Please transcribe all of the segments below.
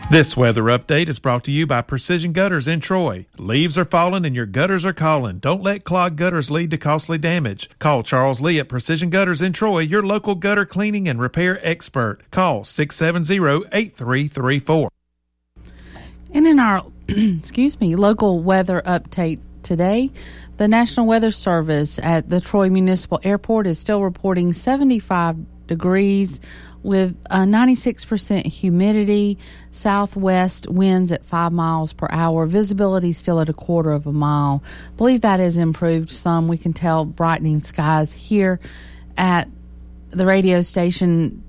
This weather update is brought to you by Precision Gutters in Troy. Leaves are falling and your gutters are calling. Don't let clogged gutters lead to costly damage. Call Charles Lee at Precision Gutters in Troy, your local gutter cleaning and repair expert. Call 670-8334. And in our local weather update today, the National Weather Service at the Troy Municipal Airport is still reporting 75 degrees with a 96% humidity, southwest winds at 5 miles per hour, visibility still at a quarter of a mile. I believe that has improved some. We can tell brightening skies here at the radio station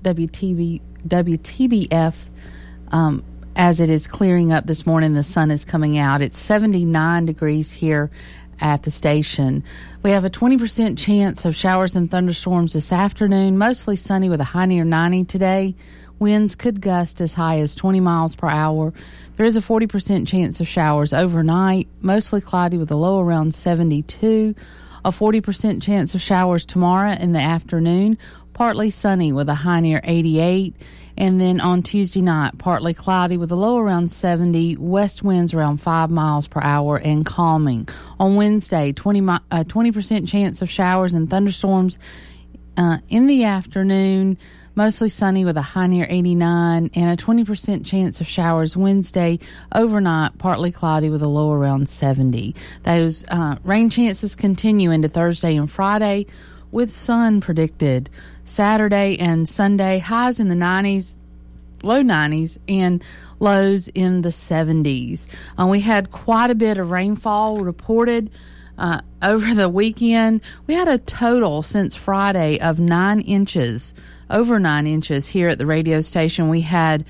WTBF as it is clearing up this morning. The sun is coming out. It's 79 degrees here at the station. We have a 20% chance of showers and thunderstorms this afternoon, mostly sunny with a high near 90 today. Winds could gust as high as 20 miles per hour. There is a 40% chance of showers overnight, mostly cloudy with a low around 72. A 40% chance of showers tomorrow in the afternoon, partly sunny with a high near 88. And then on Tuesday night, partly cloudy with a low around 70, west winds around 5 miles per hour and calming. On Wednesday, 20% chance of showers and thunderstorms in the afternoon, mostly sunny with a high near 89, and a 20% chance of showers Wednesday, overnight, partly cloudy with a low around 70. Those rain chances continue into Thursday and Friday with sun predicted. Saturday and Sunday, highs in the 90s, low 90s, and lows in the 70s. We had quite a bit of rainfall reported over the weekend. We had a total since Friday of 9 inches, over 9 inches here at the radio station. We had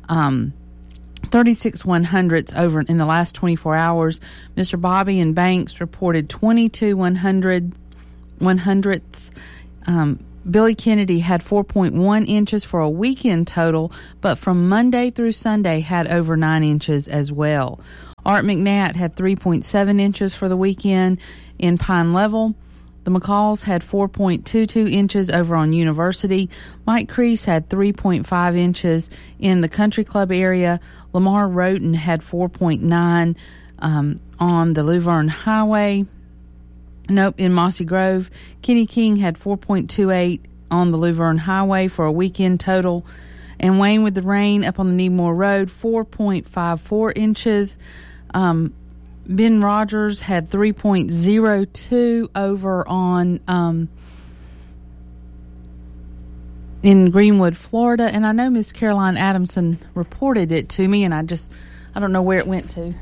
36 100ths over in the last 24 hours. Mr. Bobby and Banks reported 22 100ths. Billy Kennedy had 4.1 inches for a weekend total, but from Monday through Sunday had over 9 inches as well. Art McNatt had 3.7 inches for the weekend in Pine Level. The McCalls had 4.22 inches over on University. Mike Crease had 3.5 inches in the Country Club area. Lamar Roten had 4.9 on the Luverne Highway. In Mossy Grove. Kenny King had 4.28 on the Luverne Highway for a weekend total. And Wayne with the rain up on the Needmore Road, 4.54 inches. Ben Rogers had 3.02 over on in Greenwood, Florida. And I know Miss Caroline Adamson reported it to me, and I don't know where it went to.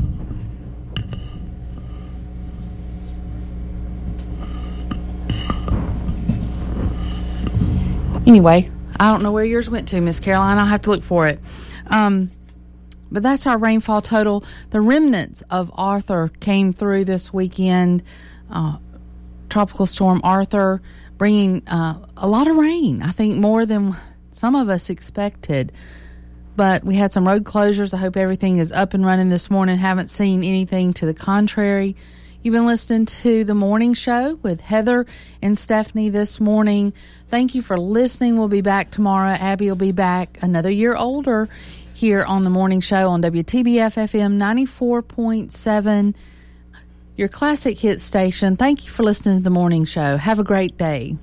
Anyway, I don't know where yours went to, Miss Caroline. I'll have to look for it. But that's our rainfall total. The remnants of Arthur came through this weekend. Tropical Storm Arthur bringing a lot of rain, I think more than some of us expected. But we had some road closures. I hope everything is up and running this morning. Haven't seen anything to the contrary. You've been listening to The Morning Show with Heather and Stephanie this morning. Thank you for listening. We'll be back tomorrow. Abby will be back another year older here on The Morning Show on WTBF FM 94.7, your classic hit station. Thank you for listening to The Morning Show. Have a great day.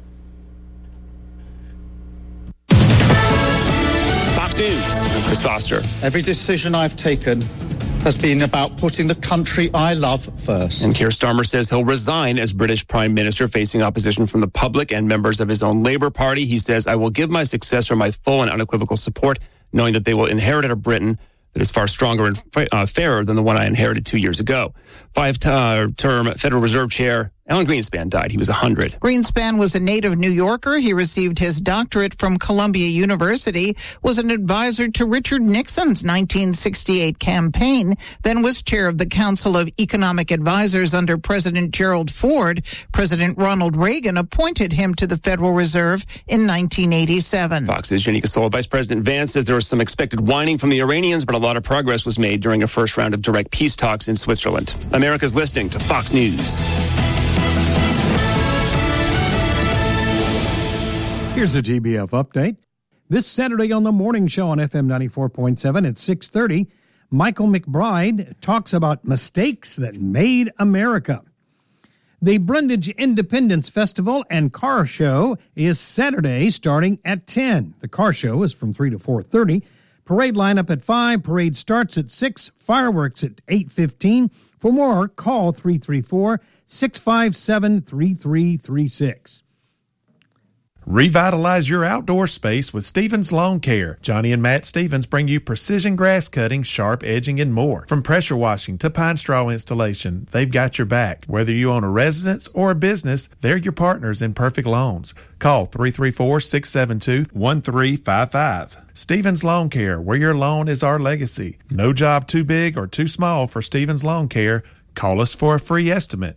Fox News, I'm Chris Foster. Every decision I've taken has been about putting the country I love first. And Keir Starmer says he'll resign as British Prime Minister, facing opposition from the public and members of his own Labour Party. He says, I will give my successor my full and unequivocal support, knowing that they will inherit a Britain that is far stronger and fairer than the one I inherited 2 years ago. Five-term Federal Reserve Chair Alan Greenspan died. He was 100. Greenspan was a native New Yorker. He received his doctorate from Columbia University, was an advisor to Richard Nixon's 1968 campaign, then was chair of the Council of Economic Advisors under President Gerald Ford. President Ronald Reagan appointed him to the Federal Reserve in 1987. Fox's Janika Sola. Vice President Vance says there was some expected whining from the Iranians, but a lot of progress was made during a first round of direct peace talks in Switzerland. America's listening to Fox News. Here's a TBF update. This Saturday on the Morning Show on FM 94.7 at 6:30, Michael McBride talks about mistakes that made America. The Brundage Independence Festival and Car Show is Saturday starting at 10. The car show is from 3 to 4:30. Parade lineup at 5. Parade starts at 6. Fireworks at 8:15. For more, call 334-657-3336. Revitalize your outdoor space with Stevens Lawn Care. Johnny and Matt Stevens bring you precision grass cutting, sharp edging, and more. From pressure washing to pine straw installation, they've got your back. Whether you own a residence or a business, they're your partners in perfect lawns. Call 334-672-1355. Stevens Lawn Care, where your lawn is our legacy. No job too big or too small for Stevens Lawn Care. Call us for a free estimate.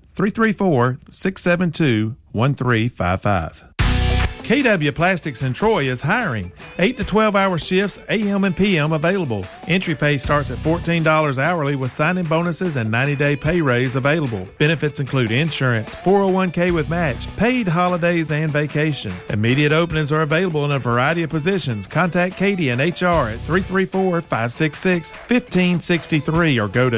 334-672-1355. KW Plastics in Troy is hiring. 8 to 12-hour shifts, AM and PM available. Entry pay starts at $14 hourly with sign-in bonuses and 90-day pay raise available. Benefits include insurance, 401k with match, paid holidays, and vacation. Immediate openings are available in a variety of positions. Contact Katie and HR at 334-566-1563 or go to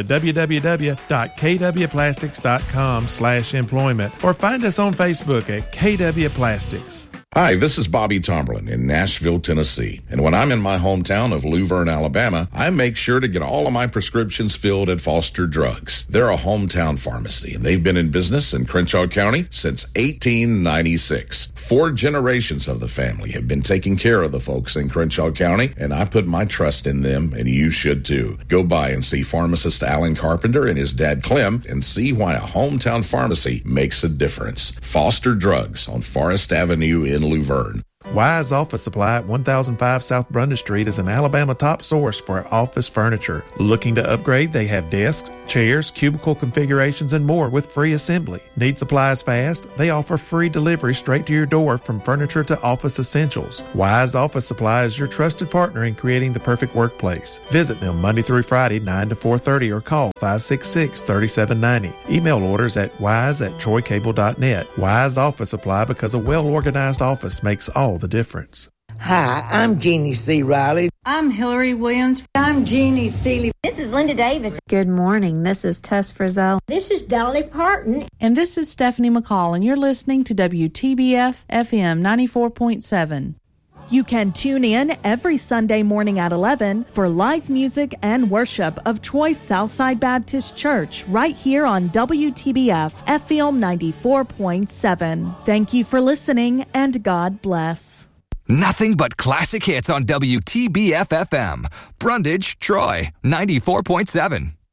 www.kwplastics.com/employment or find us on Facebook at KW Plastics. Hi, this is Bobby Tomberlin in Nashville, Tennessee. And when I'm in my hometown of Luverne, Alabama, I make sure to get all of my prescriptions filled at Foster Drugs. They're a hometown pharmacy, and they've been in business in Crenshaw County since 1896. 4 generations of the family have been taking care of the folks in Crenshaw County, and I put my trust in them, and you should too. Go by and see pharmacist Alan Carpenter and his dad Clem and see why a hometown pharmacy makes a difference. Foster Drugs on Forest Avenue in Luverne. Wise Office Supply at 1005 South Brundage Street is an Alabama top source for office furniture. Looking to upgrade? They have desks, chairs, cubicle configurations, and more with free assembly. Need supplies fast? They offer free delivery straight to your door from furniture to office essentials. Wise Office Supply is your trusted partner in creating the perfect workplace. Visit them Monday through Friday, 9 to 4:30 or call 566-3790. Email orders at wise@troycable.net. Wise Office Supply, because a well-organized office makes all the difference. Hi, I'm Jeannie C. Riley. I'm Hillary Williams. I'm Jeannie Seeley. This is Linda Davis. Good morning. This is Tess Frizzell. This is Dolly Parton. And this is Stephanie McCall, and you're listening to WTBF FM 94.7. You can tune in every Sunday morning at 11 for live music and worship of Troy Southside Baptist Church right here on WTBF FM 94.7. Thank you for listening, and God bless. Nothing but classic hits on WTBF FM. Brundage, Troy, 94.7.